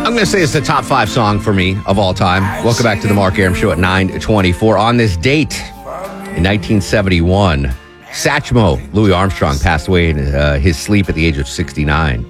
I'm going to say it's the top 5 song for me of all time. Welcome back to the Mark Arum Show at 9:24. On this date, in 1971, Satchmo Louis Armstrong passed away in his sleep at the age of 69.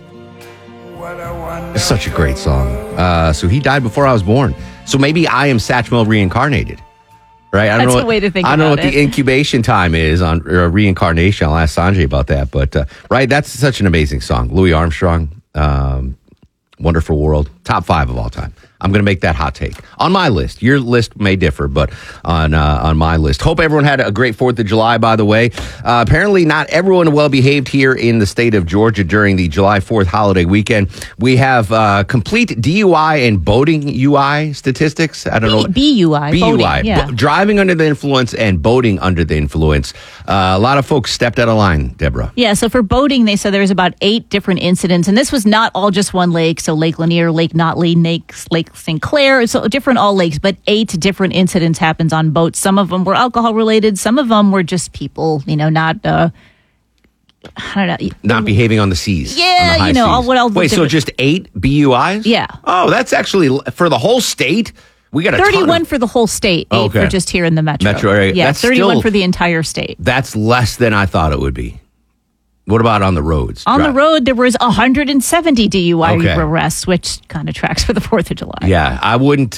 It's such a great song. So he died before I was born. So maybe I am Satchmo reincarnated. Right? I don't That's know a way to think I don't know what about the incubation time is on reincarnation. I'll ask Sanjay about that. But, right, that's such an amazing song. Louis Armstrong, Wonderful World, top 5 of all time. I'm going to make that hot take. On my list. Your list may differ, but on my list. Hope everyone had a great 4th of July, by the way. Apparently, not everyone well-behaved here in the state of Georgia during the July 4th holiday weekend. We have complete DUI and boating UI statistics. I don't know. BUI. Boating, yeah. Driving under the influence and boating under the influence. A lot of folks stepped out of line, Deborah. Yeah, so for boating, they said there was about 8 different incidents, and this was not all just one lake. So Lake Lanier, Lake Notley, Lake St. Clair, so different all lakes, but 8 different incidents happened on boats. Some of them were alcohol related. Some of them were just people, not, I don't know. Not behaving on the seas. Yeah, on the high seas. what else? Wait, so just 8 BUIs? Yeah. Oh, that's actually for the whole state? We got a 31 for the whole state, 8 for just here in the metro area. Yeah, that's 31 for the entire state. That's less than I thought it would be. What about on the roads? On the road, there was 170 DUI arrests, which kind of tracks for the 4th of July. Yeah, I wouldn't.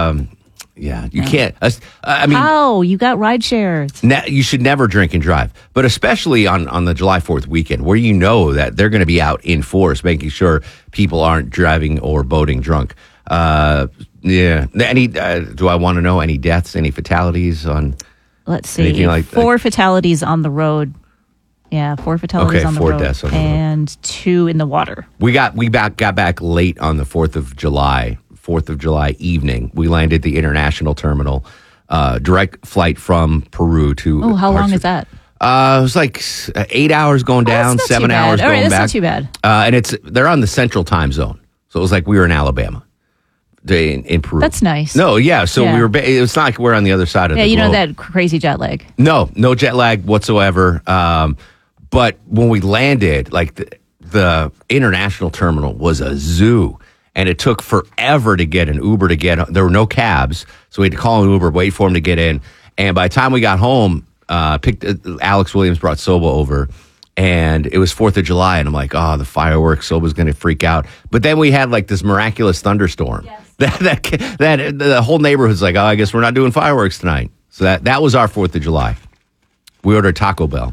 You can't. I mean, how you got ride shares? You should never drink and drive, but especially on the July 4th weekend, where you know that they're going to be out in force, making sure people aren't driving or boating drunk. Yeah. Do I want to know any deaths, any fatalities on? Let's see. 4 fatalities on the road. Yeah, 4 fatalities on the road. 4 deaths on the road. And 2 in the water. We got back late on the 4th of July evening. We landed at the international terminal, direct flight from Peru to. Oh, how long is that? It was like 8 hours going down, 7 hours going back. That's not too bad. And they're on the central time zone, so it was like we were in Alabama. In Peru. That's nice. No, yeah. So we were. It's not like we're on the other side of the globe. Yeah, that crazy jet lag. No jet lag whatsoever. But when we landed, like the international terminal was a zoo, and it took forever to get an Uber to get. There were no cabs, so we had to call an Uber, wait for him to get in. And by the time we got home, Alex Williams brought Soba over. And it was 4th of July, and I'm like, oh, the fireworks, Soba's going to freak out. But then we had like this miraculous thunderstorm. Yes. That the whole neighborhood's like, oh, I guess we're not doing fireworks tonight. So that was our 4th of July. We ordered Taco Bell.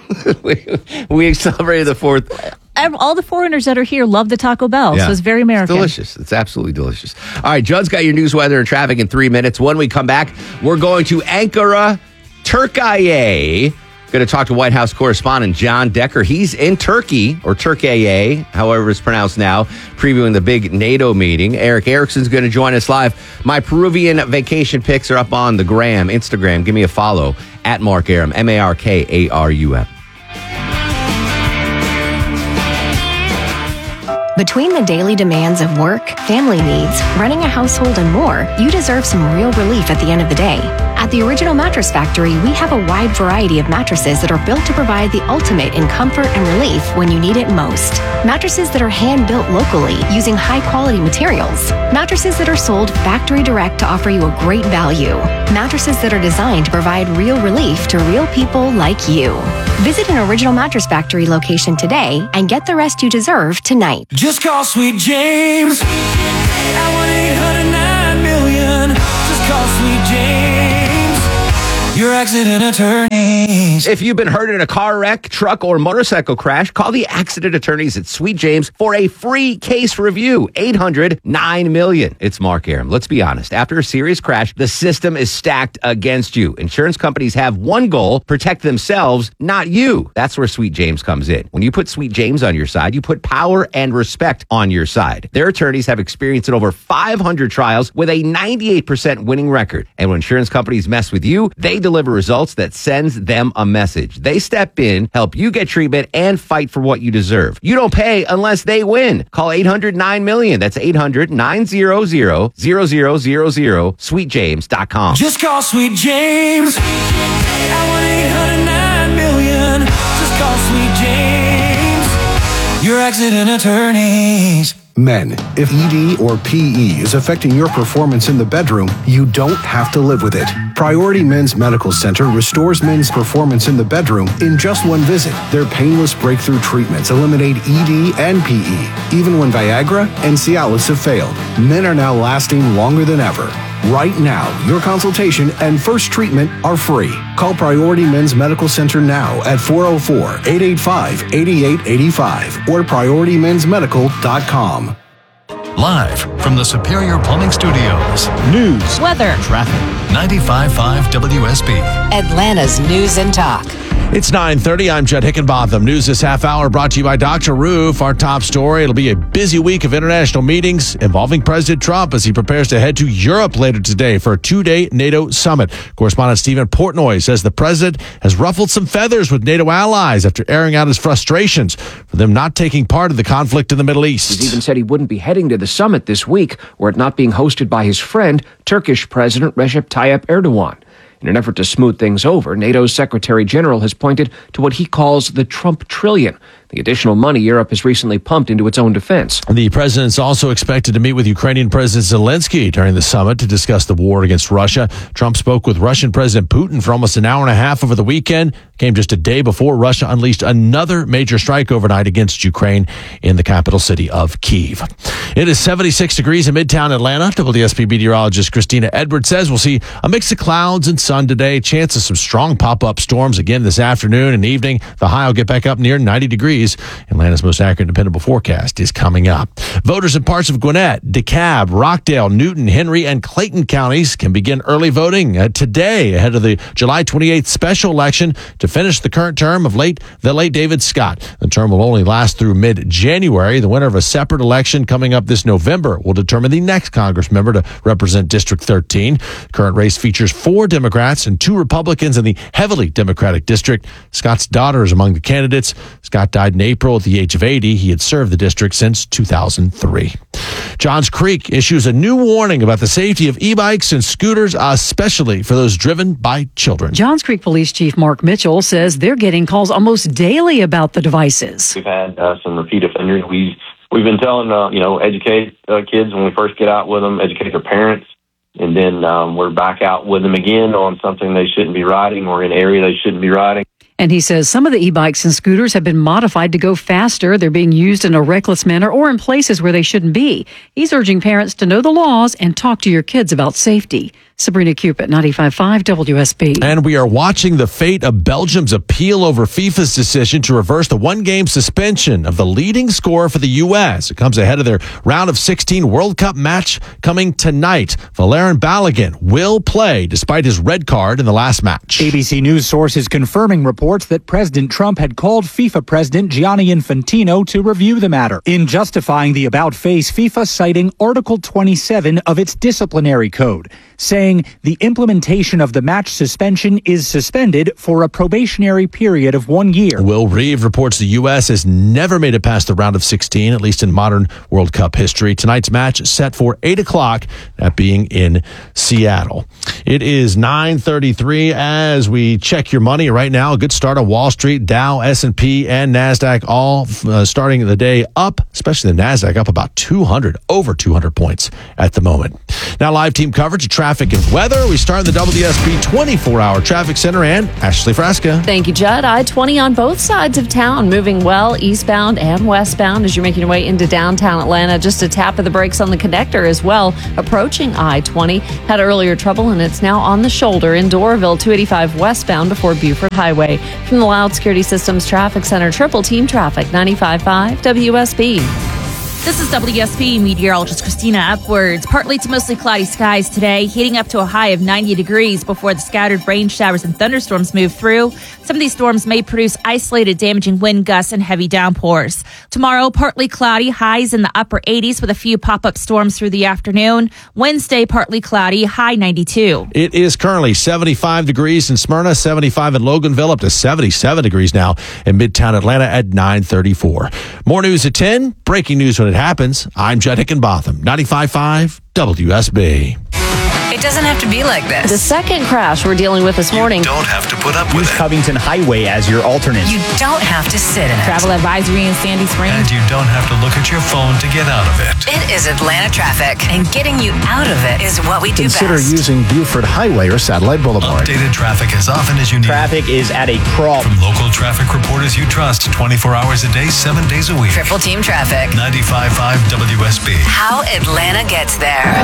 we celebrated the 4th. All the foreigners that are here love the Taco Bell, so it's very American. It's delicious. It's absolutely delicious. All right, Judd's got your news, weather, and traffic in 3 minutes. When we come back, we're going to Ankara, Turkey. Going to talk to White House correspondent John Decker. He's in Turkey, or Turkey, however it's pronounced now, previewing the big NATO meeting. Eric Erickson's going to join us live. My Peruvian vacation pics are up on the Instagram. Give me a follow at Mark Arum, MarkArum. Between the daily demands of work, family needs, running a household, and more, you deserve some real relief at the end of the day. At the Original Mattress Factory, we have a wide variety of mattresses that are built to provide the ultimate in comfort and relief when you need it most. Mattresses that are hand-built locally using high-quality materials. Mattresses that are sold factory direct to offer you a great value. Mattresses that are designed to provide real relief to real people like you. Visit an Original Mattress Factory location today and get the rest you deserve tonight. Just call Sweet James at 1-800-9-million. Just call Sweet James, your accident attorneys. If you've been hurt in a car wreck, truck, or motorcycle crash, call the accident attorneys at Sweet James for a free case review. 800-9-million. It's Mark Arum. Let's be honest. After a serious crash, the system is stacked against you. Insurance companies have one goal: protect themselves, not you. That's where Sweet James comes in. When you put Sweet James on your side, you put power and respect on your side. Their attorneys have experience in over 500 trials with a 98% winning record. And when insurance companies mess with you, they deliver results that sends them a message. They step in, help you get treatment, and fight for what you deserve. You don't pay unless they win. Call 800-9-million. That's 800-900-0000, sweetjames.com. Just call Sweet James at 1-800-9-million. Just call Sweet James, your accident attorneys. Men, if ED or PE is affecting your performance in the bedroom, you don't have to live with it. Priority Men's Medical Center restores men's performance in the bedroom in just one visit. Their painless breakthrough treatments eliminate ED and PE, even when Viagra and Cialis have failed. Men are now lasting longer than ever. Right now, your consultation and first treatment are free. Call Priority Men's Medical Center now at 404-885-8885 or PriorityMen'sMedical.com. Live from the Superior Plumbing Studios. News, Weather, traffic, 95.5 WSB. Atlanta's News and Talk. It's 9:30. I'm Judd Hickenbotham. News this half hour brought to you by Dr. Roof. Our top story, it'll be a busy week of international meetings involving President Trump as he prepares to head to Europe later today for a two-day NATO summit. Correspondent Stephen Portnoy says the president has ruffled some feathers with NATO allies after airing out his frustrations for them not taking part in the conflict in the Middle East. He's even said he wouldn't be heading to the summit this week were it not being hosted by his friend, Turkish President Recep Tayyip Erdogan. In an effort to smooth things over, NATO's Secretary General has pointed to what he calls the Trump trillion, the additional money Europe has recently pumped into its own defense. The president's also expected to meet with Ukrainian President Zelensky during the summit to discuss the war against Russia. Trump spoke with Russian President Putin for almost an hour and a half over the weekend. Came just a day before Russia unleashed another major strike overnight against Ukraine in the capital city of Kyiv. It is 76 degrees in Midtown Atlanta. WSB meteorologist Christina Edwards says we'll see a mix of clouds and sun today. Chance of some strong pop-up storms again this afternoon and evening. The high will get back up near 90 degrees. Atlanta's most accurate and dependable forecast is coming up. Voters in parts of Gwinnett, DeKalb, Rockdale, Newton, Henry, and Clayton counties can begin early voting today ahead of the July 28th special election to finish the current term of the late David Scott. The term will only last through mid-January. The winner of a separate election coming up this November will determine the next Congress member to represent District 13. The current race features 4 Democrats and 2 Republicans in the heavily Democratic district. Scott's daughter is among the candidates. Scott died in April at the age of 80. He had served the district since 2003. Johns Creek issues a new warning about the safety of e-bikes and scooters, especially for those driven by children. Johns Creek Police Chief Mark Mitchell says they're getting calls almost daily about the devices. We've had some repeat offenders. We've been telling, educate kids when we first get out with them, educate their parents, and then we're back out with them again on something they shouldn't be riding or in an area they shouldn't be riding. And he says some of the e-bikes and scooters have been modified to go faster. They're being used in a reckless manner or in places where they shouldn't be. He's urging parents to know the laws and talk to your kids about safety. Sabrina Cupid, 95.5 WSB. And we are watching the fate of Belgium's appeal over FIFA's decision to reverse the one-game suspension of the leading scorer for the U.S. It comes ahead of their round of 16 World Cup match coming tonight. Valérien Balogun will play despite his red card in the last match. ABC News sources confirming reports that President Trump had called FIFA President Gianni Infantino to review the matter. In justifying the about-face, FIFA citing Article 27 of its disciplinary code, saying the implementation of the match suspension is suspended for a probationary period of 1 year. Will Reeve reports the U.S. has never made it past the round of 16, at least in modern World Cup history. Tonight's match set for 8 o'clock, that being in Seattle. It is 9:33 as we check your money right now. A good start on Wall Street. Dow, S&P, and NASDAQ all starting the day up, especially the NASDAQ up about over 200 points at the moment. Now live team coverage of traffic and weather. We start in the WSB 24-hour traffic center and Ashley Frasca. Thank you, Judd. I-20 on both sides of town, moving well eastbound and westbound as you're making your way into downtown Atlanta. Just a tap of the brakes on the connector as well, approaching I-20. Had earlier trouble, and it's now on the shoulder in Doraville, 285 westbound before Buford Highway. From the Loud Security Systems Traffic Center, Triple Team Traffic, 95.5 WSB. This is WSB meteorologist Christina Edwards. Partly to mostly cloudy skies today, heating up to a high of 90 degrees before the scattered rain showers and thunderstorms move through. Some of these storms may produce isolated damaging wind gusts and heavy downpours. Tomorrow, partly cloudy, highs in the upper 80s with a few pop-up storms through the afternoon. Wednesday, partly cloudy, high 92. It is currently 75 degrees in Smyrna, 75 in Loganville, up to 77 degrees now in Midtown Atlanta at 9:34. More news at 10. Breaking news when it happens. I'm Judd Hickenbotham, 95.5 WSB. It's doesn't have to be like this. The second crash we're dealing with this morning. You don't have to put up with Use it. Covington Highway as your alternate. You don't have to sit in it. Travel advisory in Sandy Springs. And you don't have to look at your phone to get out of it. It is Atlanta traffic, and getting you out of it is what we do Consider best. using Buford Highway or Satellite Boulevard. Updated traffic as often as you need. Traffic is at a crawl. From local traffic reporters you trust 24 hours a day, 7 days a week. Triple Team Traffic. 95.5 WSB. How Atlanta gets there.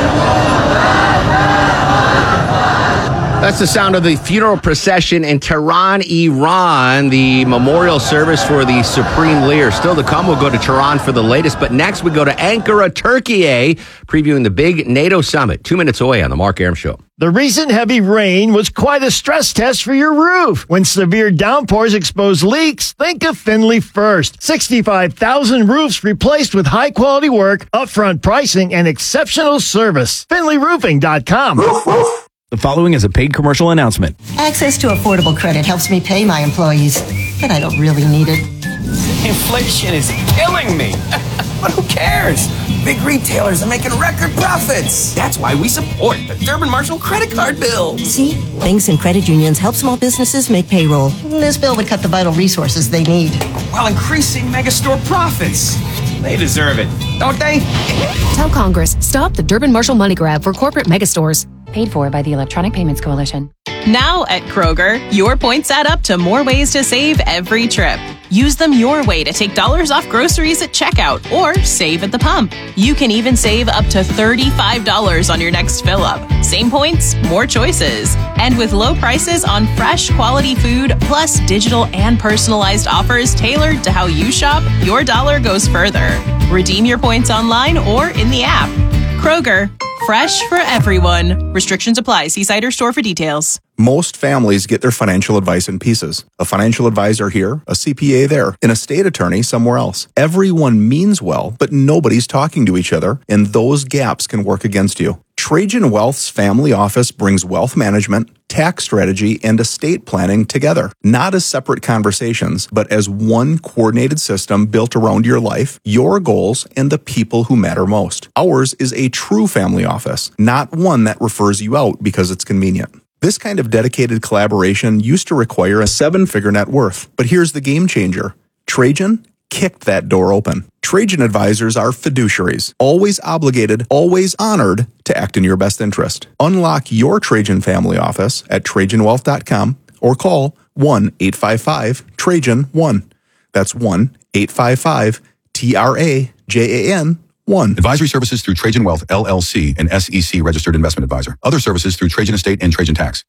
That's the sound of the funeral procession in Tehran, Iran, the memorial service for the supreme leader. Still to come, we'll go to Tehran for the latest. But next, we go to Ankara, Turkey, previewing the big NATO summit. 2 minutes away on the Mark Arum Show. The recent heavy rain was quite a stress test for your roof. When severe downpours expose leaks, think of Finley first. 65,000 roofs replaced with high-quality work, upfront pricing, and exceptional service. FinleyRoofing.com. The following is a paid commercial announcement. Access to affordable credit helps me pay my employees, but I don't really need it. Inflation is killing me. But who cares? Big retailers are making record profits. That's why we support the Durbin Marshall credit card bill. See? Banks and credit unions help small businesses make payroll. This bill would cut the vital resources they need, while increasing megastore profits. They deserve it, don't they? Tell Congress, stop the Durbin Marshall money grab for corporate megastores. Paid for by the Electronic Payments Coalition. Now at Kroger, your points add up to more ways to save every trip. Use them your way to take dollars off groceries at checkout or save at the pump. You can even save up to $35 on your next fill up. Same points, more choices. And with low prices on fresh quality food, plus digital and personalized offers tailored to how you shop, your dollar goes further. Redeem your points online or in the app. Kroger, fresh for everyone. Restrictions apply. See site or store for details. Most families get their financial advice in pieces. A financial advisor here, a CPA there, an estate attorney somewhere else. Everyone means well, but nobody's talking to each other, and those gaps can work against you. Trajan Wealth's family office brings wealth management, tax strategy, and estate planning together, not as separate conversations, but as one coordinated system built around your life, your goals, and the people who matter most. Ours is a true family office, not one that refers you out because it's convenient. This kind of dedicated collaboration used to require a 7-figure net worth, but here's the game changer. Trajan kicked that door open. Trajan advisors are fiduciaries, always obligated, always honored to act in your best interest. Unlock your Trajan family office at TrajanWealth.com or call 1-855-TRAJAN-1. That's 1-855-TRAJAN-1. Advisory services through Trajan Wealth, LLC, an SEC registered investment advisor. Other services through Trajan Estate and Trajan Tax.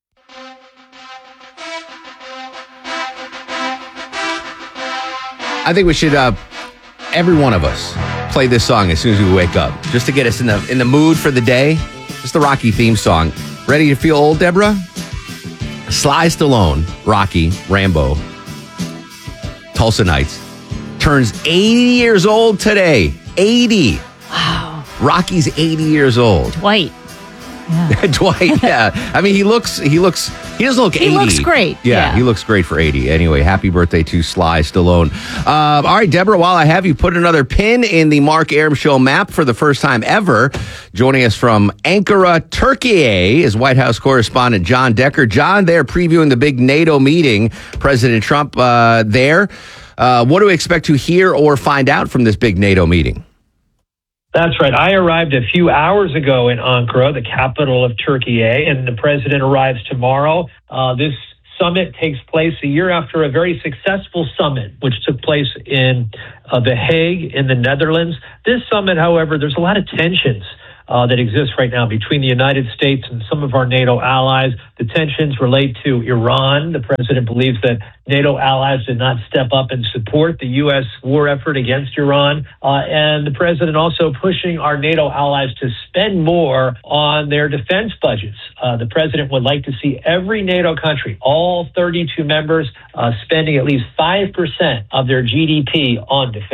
I think we should, every one of us, play this song as soon as we wake up, just to get us in the mood for the day. It's the Rocky theme song. Ready to feel old, Deborah? Sly Stallone, Rocky, Rambo, Tulsa Knights, turns 80 years old today. 80. Wow. Rocky's 80 years old. Dwight. Yeah. Dwight, yeah. I mean, he doesn't look 80. He looks great. Yeah, he looks great for 80. Anyway, happy birthday to Sly Stallone. All right, Deborah, while I have you, put another pin in the Mark Arum Show map for the first time ever. Joining us from Ankara, Turkey, is White House correspondent John Decker. John, they're previewing the big NATO meeting. President Trump there. What do we expect to hear or find out from this big NATO meeting? That's right. I arrived a few hours ago in Ankara, the capital of Turkey, and the president arrives tomorrow. This summit takes place a year after a very successful summit, which took place in The Hague in the Netherlands. This summit, however, there's a lot of tensions that exist right now between the United States and some of our NATO allies. The tensions relate to Iran. The president believes that NATO allies did not step up and support the U.S. war effort against Iran. And the president also pushing our NATO allies to spend more on their defense budgets. The president would like to see every NATO country, all 32 members, spending at least 5% of their GDP on defense.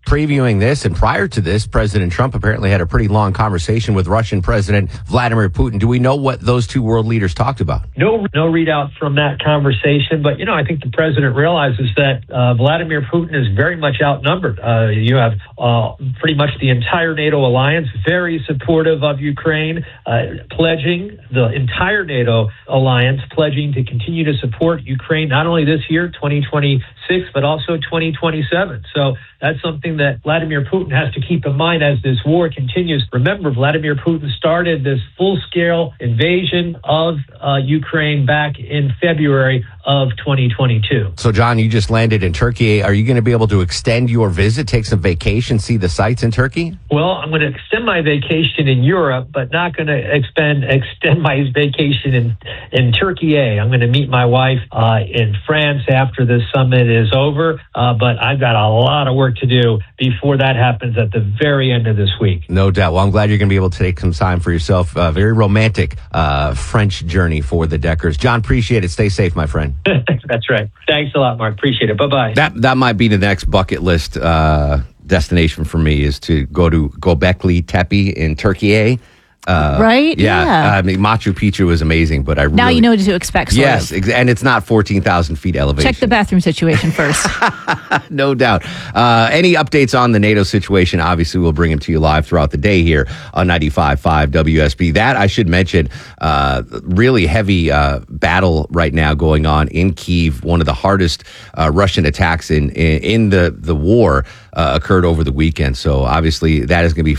previewing this, and prior to this, President Trump apparently had a pretty long conversation with Russian President Vladimir Putin. Do we know what those two world leaders talked about? No readout from that conversation, but I think the president realizes that Vladimir Putin is very much outnumbered. You have pretty much the entire NATO alliance very supportive of Ukraine, pledging the entire NATO alliance, pledging to continue to support Ukraine not only this year, 2026, but also 2027. So that's something that Vladimir Putin has to keep in mind as this war continues. Remember, Vladimir Putin started this full-scale invasion of Ukraine back in February of 2022. So, John, you just landed in Turkey. Are you going to be able to extend your visit, take some vacation, see the sights in Turkey? Well, I'm going to extend my vacation in Europe, but not going to extend my vacation in Turkey. I'm going to meet my wife in France after this summit is over, but I've got a lot of work to do before that happens at the very end of this week. No doubt. Well, I'm glad you're going to be able to take some time for yourself. Very romantic French journey for the Deckers. John, appreciate it. Stay safe, my friend. That's right. Thanks a lot, Mark. Appreciate it. Bye-bye. That might be the next bucket list destination for me, is to go to Göbekli Tepe in Turkey. Right? Yeah. I mean, Machu Picchu is amazing, but now you know what to expect. Yes, and it's not 14,000 feet elevation. Check the bathroom situation first. No doubt. Any updates on the NATO situation, obviously we'll bring them to you live throughout the day here on 95.5 WSB. That, I should mention, really heavy battle right now going on in Kyiv. One of the hardest Russian attacks in the war occurred over the weekend. So obviously that is going to be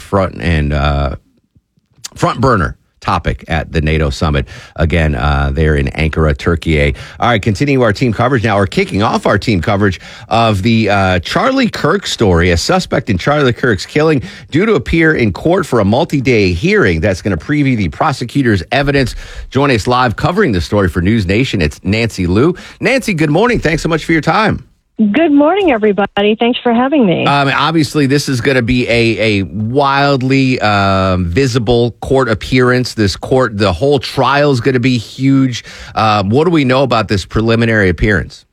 front burner topic at the NATO summit. Again, there in Ankara, Turkey. All right, continue our team coverage now. We're kicking off our team coverage of the Charlie Kirk story. A suspect in Charlie Kirk's killing due to appear in court for a multi-day hearing that's going to preview the prosecutor's evidence. Join us live covering the story for News Nation. It's Nancy Liu. Nancy, good morning. Thanks so much for your time. Good morning, everybody. Thanks for having me. Obviously, this is going to be a wildly visible court appearance. The whole trial is going to be huge. What do we know about this preliminary appearance?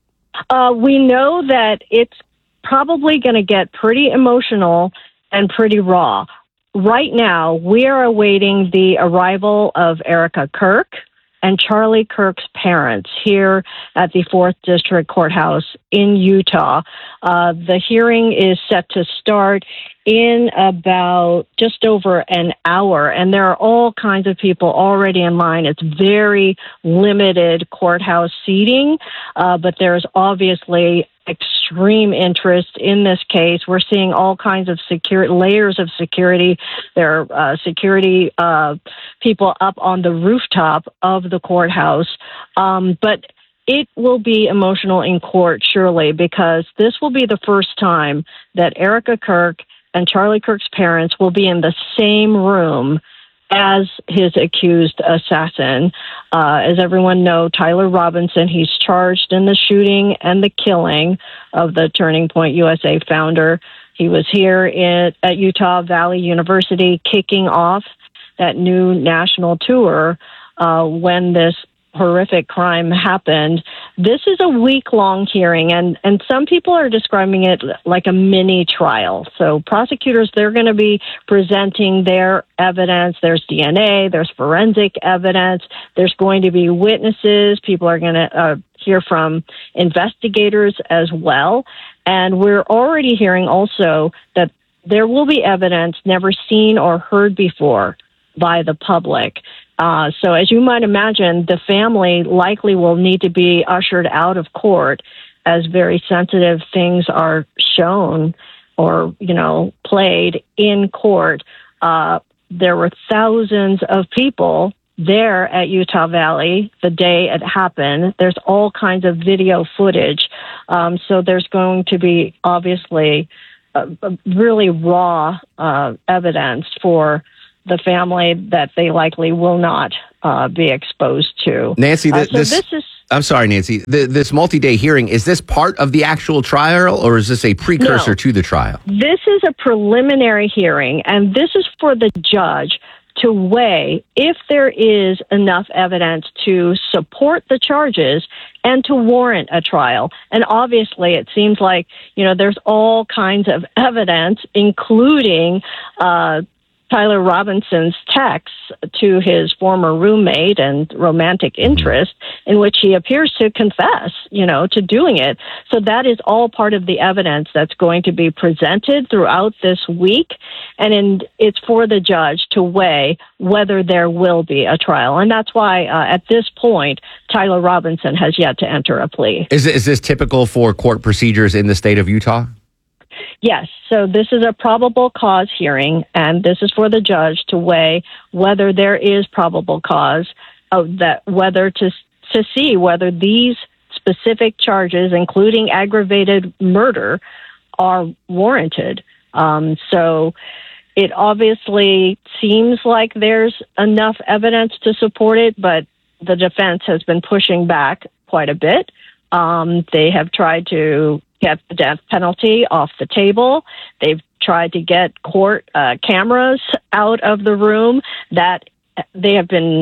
We know that it's probably going to get pretty emotional and pretty raw. Right now, we are awaiting the arrival of Erica Kirk and Charlie Kirk's parents here at the 4th District Courthouse in Utah. The hearing is set to start in about just over an hour, and there are all kinds of people already in line. It's very limited courthouse seating, but there's obviously extreme interest in this case. We're seeing all kinds of layers of security. There are security people up on the rooftop of the courthouse. But it will be emotional in court, surely, because this will be the first time that Erica Kirk and Charlie Kirk's parents will be in the same room as his accused assassin. As everyone knows, Tyler Robinson, he's charged in the shooting and the killing of the Turning Point USA founder. He was here at Utah Valley University kicking off that new national tour when this horrific crime happened. This is a week-long hearing, and some people are describing it like a mini trial. So prosecutors, they're going to be presenting their evidence. There's DNA, there's forensic evidence, there's going to be witnesses. People are going to hear from investigators as well. And we're already hearing also that there will be evidence never seen or heard before by the public. So as you might imagine, the family likely will need to be ushered out of court as very sensitive things are shown or, played in court. There were thousands of people there at Utah Valley the day it happened. There's all kinds of video footage. So there's going to be obviously really raw evidence for the family that they likely will not be exposed to. Nancy, I'm sorry, Nancy. This multi-day hearing, is this part of the actual trial, or is this a precursor to the trial? This is a preliminary hearing, and this is for the judge to weigh if there is enough evidence to support the charges and to warrant a trial. And obviously, it seems like, there's all kinds of evidence, including Tyler Robinson's texts to his former roommate and romantic interest, in which he appears to confess, to doing it. So that is all part of the evidence that's going to be presented throughout this week. And it's for the judge to weigh whether there will be a trial. And that's why, at this point, Tyler Robinson has yet to enter a plea. Is this typical for court procedures in the state of Utah? Yes. So this is a probable cause hearing, and this is for the judge to weigh whether there is probable cause, whether to see whether these specific charges, including aggravated murder, are warranted. So it obviously seems like there's enough evidence to support it, but the defense has been pushing back quite a bit. They have tried to get the death penalty off the table. They've tried to get court cameras out of the room. That they have been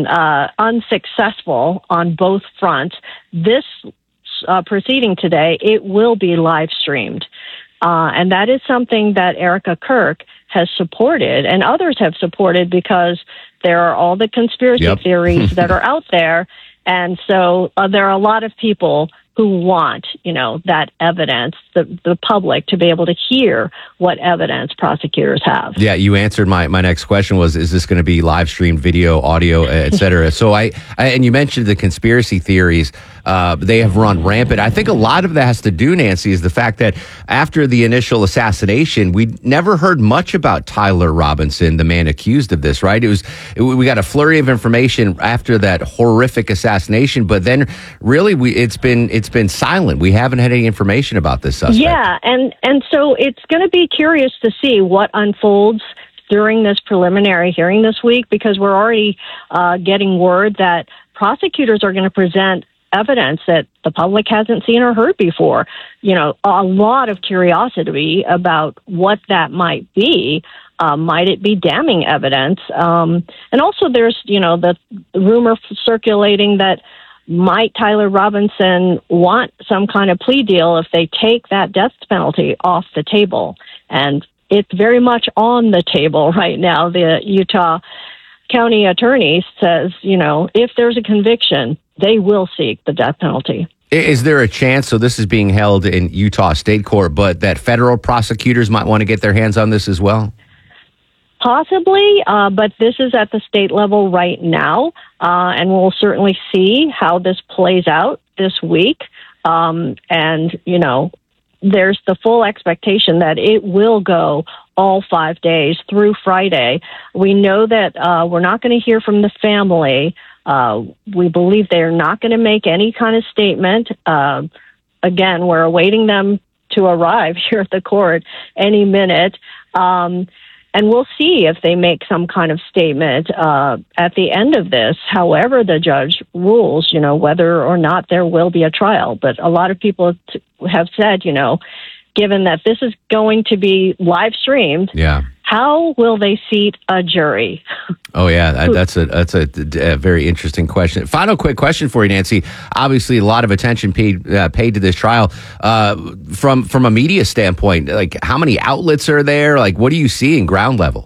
unsuccessful on both fronts. This proceeding today, it will be live streamed. And that is something that Erica Kirk has supported and others have supported because there are all the conspiracy theories that are out there. And so there are a lot of people who want, that evidence, the public to be able to hear what evidence prosecutors have. Yeah, you answered my next question was, is this going to be live streamed video, audio, et cetera? So and you mentioned the conspiracy theories. They have run rampant. I think a lot of that has to do, Nancy, is the fact that after the initial assassination, we never heard much about Tyler Robinson, the man accused of this, right? We got a flurry of information after that horrific assassination, but then really it's been silent. We haven't had any information about this suspect. Yeah, and so it's going to be curious to see what unfolds during this preliminary hearing this week, because we're already getting word that prosecutors are going to present evidence that the public hasn't seen or heard before. A lot of curiosity about what that might be. Might it be damning evidence? And also there's, the rumor circulating that might Tyler Robinson want some kind of plea deal if they take that death penalty off the table? And it's very much on the table right now. The Utah County Attorney says, if there's a conviction, they will seek the death penalty. Is there a chance, so this is being held in Utah State Court, but that federal prosecutors might want to get their hands on this as well? Possibly, but this is at the state level right now, and we'll certainly see how this plays out this week. And, there's the full expectation that it will go all 5 days through Friday. We know that we're not going to hear from the family. We believe they're not going to make any kind of statement. Again, we're awaiting them to arrive here at the court any minute. And we'll see if they make some kind of statement at the end of this, however the judge rules, whether or not there will be a trial. But a lot of people have said, given that this is going to be live streamed, how will they seat a jury? Oh, yeah, that's a very interesting question. Final quick question for you, Nancy. Obviously, a lot of attention paid to this trial. From a media standpoint, like how many outlets are there? Like, what are you seeing ground level?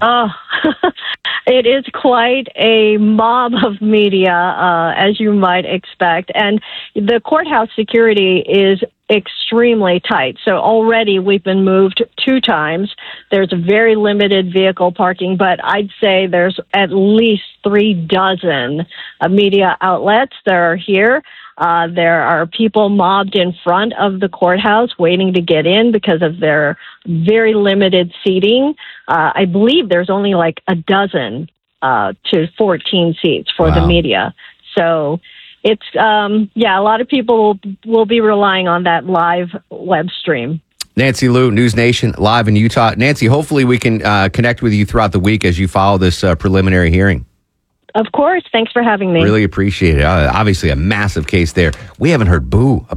It is quite a mob of media, as you might expect. And the courthouse security is extremely tight. So already we've been moved 2 times. There's very limited vehicle parking, but I'd say there's at least 36 media outlets that are here. There are people mobbed in front of the courthouse waiting to get in because of their very limited seating. I believe there's only like 12 to 14 seats for the media. So it's, a lot of people will be relying on that live web stream. Nancy Liu, News Nation, live in Utah. Nancy, hopefully we can connect with you throughout the week as you follow this preliminary hearing. Of course. Thanks for having me. Really appreciate it. Obviously a massive case there. We haven't heard boo